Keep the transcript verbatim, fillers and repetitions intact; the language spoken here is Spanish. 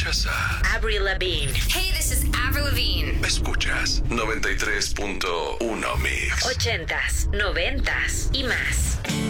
Escuchas a Avril Lavigne. Hey, this is Avril Lavigne. Escuchas noventa y tres punto uno Mix. Ochentas, noventas y más.